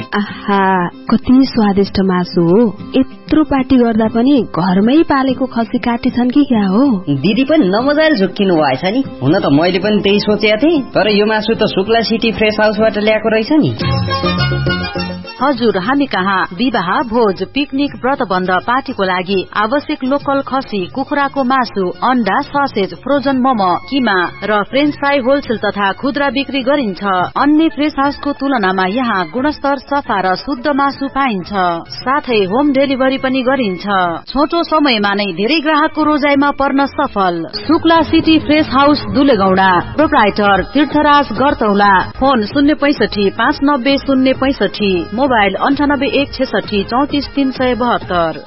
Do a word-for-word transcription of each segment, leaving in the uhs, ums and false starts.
आहा कति स्वादिष्ट मासु हो। यत्रो पार्टी गर्दा पनि घरमै पालेको खसी काटेछन् कि क्या हो? दिदी पनि नमजाले झुक्किनु भएछ नि। हुन त मैले पनि त्यही सोचेको थिएँ, तर यो मासु त शुक्ला सिटी फ्रेस हाउसबाट ल्याएको रहेछ नि। हजुर, हामी कहाँ विवाह, भोज, पिकनिक, व्रतबन्ध, पार्टीको लागि आवश्यक लोकल खसी, कुखुराको मासु, अन्डा, ससेज, फ्रोजन मोमो, किमा र फ्रेन्च फ्राई होलसेल तथा खुद्रा बिक्री गरिन्छ। अन्य फ्रेस हाउसको तुलनामा यहाँ गुणस्तर, सफा र शुद्ध मासु पाइन्छ। साथै होम डेलिभरी पनि गरिन्छ। छोटो समयमा नै धेरै ग्राहकको रोजाइमा पर्न सफल। Shukla city fresh house दुलेगौडा, proprietor तीर्थराज गरतौला। फोन शून्य पैसठी पाँच नब्बे शून्य पैसठी, मोबाइल अन्ठानब्बे एक छेसठी चौतिस तीन सय बहत्तर।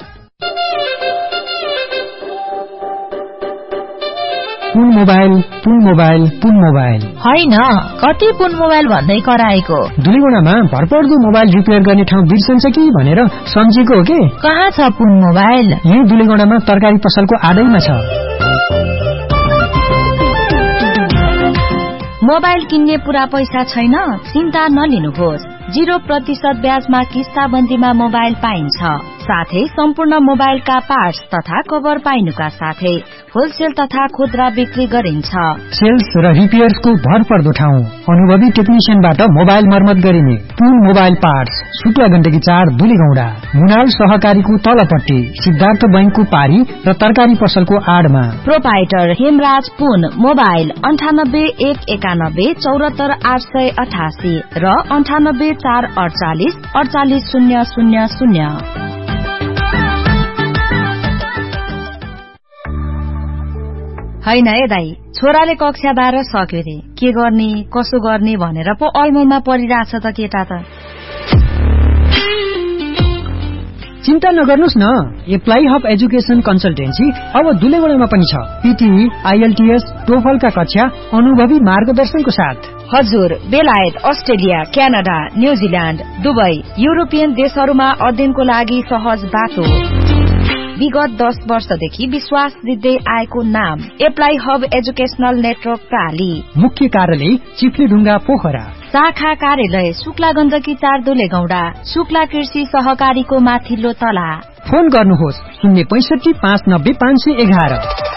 पुन मोबाइल पुन मोबाइल पुन मोबाइल होइन, कति पुन मोबाइल भन्दै कराएको। दुलीगुणामा भरपर्दो मोबाइल रिपेयर गर्ने ठाउँ बिर्सन्छ कि भनेर सम्झेको हो के? कहाँ छ पुन मोबाइल? यही दुलीगुणामा तरकारी पसलको आडैमा छ। मोबाइल किन्ने पूरा पैसा छैन? चिन्ता नलिनुहोस्। जीरो प्रतिशत ब्याजमा किस्ताबन्दीमा मोबाइल पाइन्छ। साथै सम्पूर्ण मोबाइलका पार्ट्स तथा कभर पाइनुका साथै होलसेल तथा खुद्रा बिक्री गरिन्छ। सेल्स र रिपेयर्सको भरपर्दो ठाउँ, अनुभवी टेक्निशियनबाट मोबाइल मर्मत गरिने पुन मोबाइल पार्ट्स, शुक्ला गण्डकी चार दुलीगौडा, मुनाल सहकारीको तलपट्टि, सिद्धार्थ बैंकको पारी र तरकारी पसलको आडमा। प्रोपाइटर हेमराज पुन। मोबाइल अन्ठानब्बे एक एकानब्बे चौरात्तर आठ सय अठासी र अन्ठानब्बे चार अडचालिस अडचालिस शून्य शून्य शून्य। होइन है दाई, छोराले कक्षा बाह्र सक्यो रे, के गर्ने कसो गर्ने भनेर पो अलमलमा परिरहेछ त केटा त। चिन्ता नगर्नुस् न, एप्लाई हब एजुकेसन कन्सल्टेन्सी अब दुलेगुडामा पनि छ। पीटीई, आईएलटीएस, टोफलका कक्षा अनुभवी मार्गदर्शनको साथ। हजुर, बेलायत, Australia, Canada, New Zealand, Dubai, European देशहरूमा अध्ययनको लागि सहज बाटो। विगत दस वर्षदेखि विश्वास दिँदै आएको नाम एप्लाई हब एजुकेशनल नेटवर्क प्राली। मुख्य कार्यालय चिफ्लीढुङ्गा पोखरा। शाखा कार्यालय शुक्ला गण्डकी चार दुलेगौडा, शुक्ला कृषि सहकारीको माथिल्लो तला। फोन गर्नुहोस् शून्य पैसठी पाँच नब्बे पाँच सय एघार।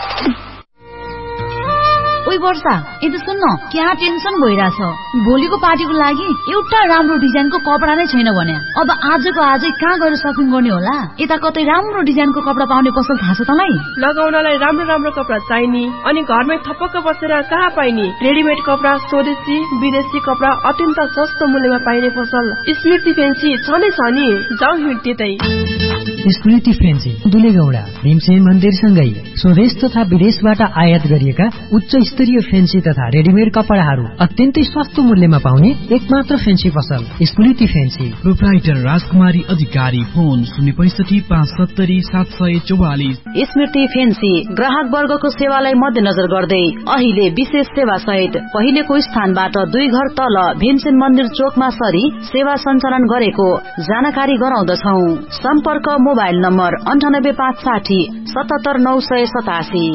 ओइ वर्षा, यता सुन्न, क्या टेन्सन भइरहेछ। भोलिको पार्टीको लागि एउटा राम्रो डिजाइनको कपडा नै छैन भने अब आजको आजै कहाँ गएर सपिङ गर्ने होला? यता कतै राम्रो डिजाइनको कपडा पाउने पसल थाहा छ तँलाई? लगाउनलाई राम्रो राम्रो कपडा चाहिने अनि घरमै थपक्क बसेर कहाँ पाइने? रेडिमेड कपडा, स्वदेशी विदेशी कपडा अत्यन्त सस्तो मूल्यमा पाइने पसल स्मृति फेन्सी छ नै छ नि। जाउँ हिँड्दै। स्मृति फेन्सी दुलेगौडा भीमसेन मन्दिरसँगै स्वदेश तथा विदेशबाट आयात गरिएका उच्च स्तरीय फेन्सी तथा रेडिमेड कपडाहरू अत्यन्तै सस्तो मूल्यमा पाउने एकमात्र फेन्सी पसल स्मृति फेन्सी। प्रोप्राइटर राजकुमारी अधिकारी। फोन शून्य पैसठी पाँच सत्तरी सात सय चौवालिस। स्मृति फेन्सी ग्राहक वर्गको सेवालाई मध्यनजर गर्दै अहिले विशेष सेवा सहित पहिलेको स्थानबाट दुई घर तल भीमसेन मन्दिर चोकमा सरी सेवा सञ्चालन गरेको जानकारी गराउँदछौ। सम्पर्क मोबाइल नम्बर अन्ठानब्बे पाँच साठी सतहत्तर नौ सय सतासी।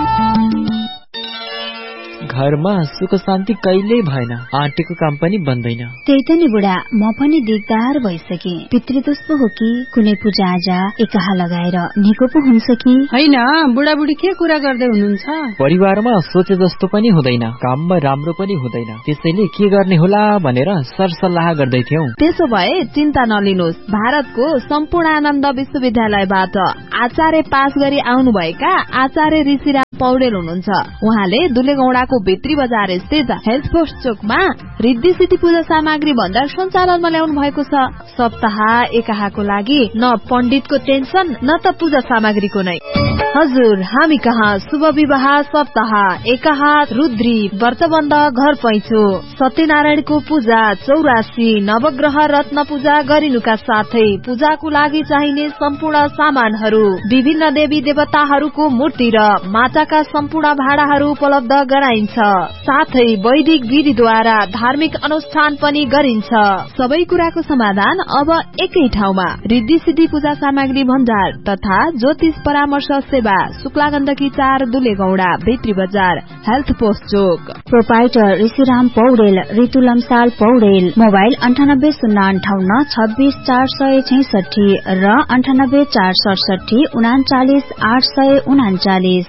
घरमा सुख शान्ति कहिल्यै भएन, आँटेको काम पनि बन्दैन। त्यही त नि बुढा, म पनि दिगदार भइसके। पितृदोष पो हो कि कुनै पूजा आजा एकाहा लगाएर निको पो हुन्छ कि होइन? बुढाबुढी के कुरा गर्दै हुनुहुन्छ? परिवारमा सोचे जस्तो पनि हुँदैन, काममा राम्रो पनि हुँदैन, त्यसैले के गर्ने होला भनेर सरसल्लाह गर्दै थियौं। त्यसो भए चिन्ता नलिनुहोस्, भारतको सम्पूर्णानन्द विश्वविद्यालयबाट आचार्य पास गरी आउनुभएका आचार्य ऋषिराम पौडेल हुनुहुन्छ। उहाँले दुलेगौडाको भित्री बजार स्थित हेल्थ पोस्ट चोकमा रिद्धि सिद्धि पूजा सामग्री भण्डार सञ्चालनमा ल्याउनु भएको छ। सप्ताह एकाहाको लागि न पण्डितको टेन्सन न त पूजा सामग्रीको नै। हजुर, हामी कहाँ शुभ विवाह, सप्ताह एकाहा, रुद्री, व्रतबन्ध, घर पैँचो, सत्यनारायणको पूजा, चौरासी, नवग्रह रत्न पूजा गरिनुका साथै पूजाको लागि चाहिने सम्पूर्ण सामानहरू, विभिन्न देवी देवताहरूको मूर्ति र माता यात्राका सम्पूर्ण भाडाहरू उपलब्ध गराइन्छ। साथै वैदिक विधिद्वारा धार्मिक अनुष्ठान पनि गरिन्छ। सबै कुराको समाधान अब एकै ठाउँमा। रिद्धि सिद्धि पूजा सामग्री भण्डार तथा ज्योतिष परामर्श सेवा, शुक्ला गण्डकी चार दुलेगौड़ा, भित्री बजार, हेल्थ पोस्ट चोक। प्रोपाइटर ऋषिराम पौडेल, ऋतु लम्साल पौडेल। मोबाइल अन्ठानब्बे शून्य अन्ठाउन्न छब्बीस चार सय छैसठी र अन्ठानब्बे चार सडसठी उनाचालिस आठ सय उनाचालिस।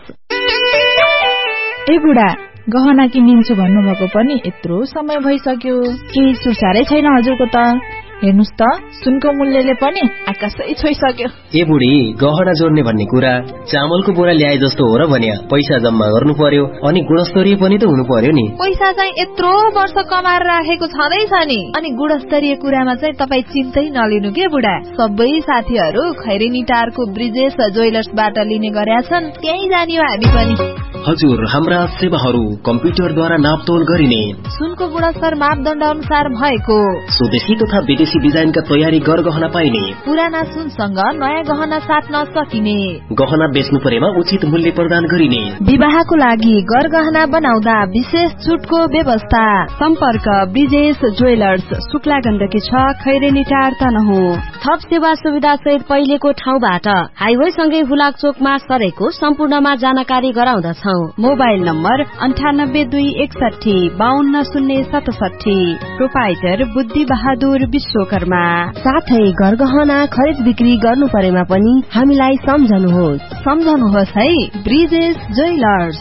ए बुढा, गहना किनिन्छु भन्नुभएको पनि यत्रो समय भइसक्यो, केही सुसारै छैन हजुरको त। हेर्नुस् त, सुनको मूल्यले पनि आकाशै छोइसक्यो। ए बुढी, गहना जोड्ने भन्ने कुरा चामलको बोरा ल्याए जस्तो हो र भन्या। पैसा जम्मा गर्नु पर्यो अनि गुणस्तरीय पनि त हुनु पर्यो नि। पैसा चाहिँ यत्रो वर्ष कमाएर राखेको छँदैछ नि, अनि गुणस्तरीय कुरामा चाहिँ तपाई चिन्तै नलिनु के बुढा। सबै साथीहरू खैरेनी टारको ब्रिजेश ज्वेलर्सबाट लिने गरेका छन्, त्यही जाने हो हामी पनि। हजुर, हाम्रा सेवाहरू कम्प्युटरद्वारा नापतोल गरिने, सुनको गुणस्तर मापदण्ड अनुसार भएको, स्वदेशी तथा विदेशी डिजाइनका तयारी गरगहना पाइने, पुराना सुनसँग नयाँ गहना साट्न सकिने, गहना बेच्नु परेमा उचित मूल्य प्रदान गरिने, विवाहको लागि गरगहना बनाउँदा विशेष छुटको व्यवस्था। सम्पर्क ब्रिजेश ज्वेलर्स, शुक्ला गण्डकी छ, खैरेनी टार तनहु। थप सेवा सुविधा सहित पहिलेको ठाउँबाट हाइवे सँगै हुलाक चोकमा सरेको सम्पूर्णमा जानकारी गराउँदछौ। मोबाइल नम्बर अन्ठानब्बे दुई एकसठी बाहन्न शून्य सतसठी। प्रोपाइटर बुद्धि बहादुर विश्वकर्मा। साथै गरगहना खरिद बिक्री गर्नु परेमा पनि हामीलाई सम्झनुहोस् सम्झनुहोस् है, ब्रिजेश ज्वेलर्स।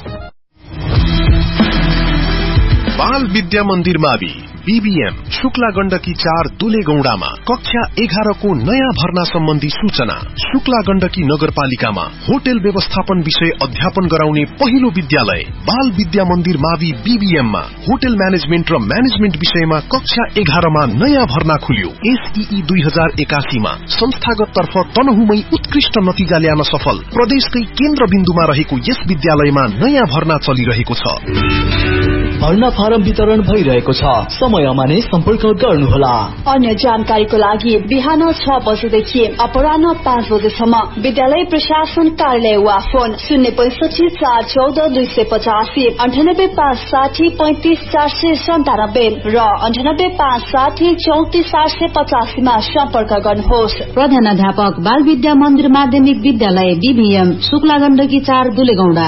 बाल विद्या मन्दिर मावि बीबीएम शुक्ला गण्डकी चार दुलेगौड़ामा कक्षा एघारको नयाँ भर्ना सम्बन्धी सूचना। शुक्ला गण्डकी नगरपालिकामा होटल व्यवस्थापन विषय अध्यापन गराउने पहिलो विद्यालय बाल विद्या मन्दिर मावि बीबीएममा होटल म्यानेजमेन्ट र म्यानेजमेन्ट विषयमा कक्षा एघारमा नयाँ भर्ना खुल्यो। एसईई दुई हजार एकासीमा संस्थागत तर्फ तनहुमै उत्कृष्ट नतिजा ल्याउन सफल प्रदेशकै केन्द्रबिन्दुमा रहेको यस विद्यालयमा नयाँ भर्ना चलिरहेको छ। भर्ना फारम वितरण भइरहेको छ, समयमा नै सम्पर्क गर्नुहोला। अन्य जानकारीको लागि बिहान छ बजेदेखि अपराह्न पाँच बजेसम्म विद्यालय प्रशासन कार्यालय वा फोन शून्य पैंसठी चार चौध दुई सय पचासी अन्ठानब्बे पाँच साठी पैंतिस चार सय सन्तानब्बे र अन्ठानब्बे पाँच साठी चौतिस चार सय पचासीमा सम्पर्क गर्नुहोस्। प्रधानाध्यापक बाल विद्या मन्दिर माध्यमिक विद्यालय बीबीएम, शुक्ला गण्डकी चार दुलेगौड़ा।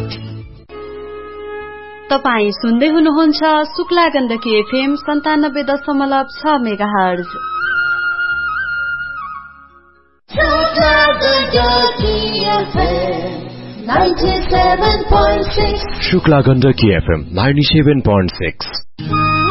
तपाई सुन्दै हुनुहुन्छ शुक्ला गण्डकी एफएम सन्तानब्बे दशमलव छ mega hertz. Shukla Gandaki FM ninety सेवन पॉइंट सिक्स।